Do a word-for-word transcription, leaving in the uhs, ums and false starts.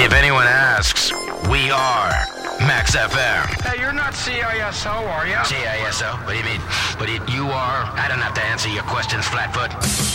If anyone asks, we are Max F M. Hey, you're not C I S O, are you? C I S O? What do you mean? But it, you are? I don't have to answer your questions, Flatfoot.